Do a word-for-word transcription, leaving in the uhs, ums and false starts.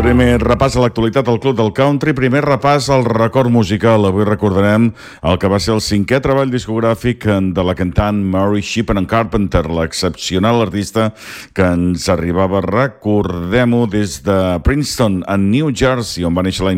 Primer repàs a l'actualitat del Club del Country, primer repàs al record musical. Avui recordarem el que va ser el cinquè treball discogràfic de la cantant Mary Shipman Carpenter, l'excepcional artista que ens arribava, recordem-ho, des de Princeton, a New Jersey, on va néixer l'any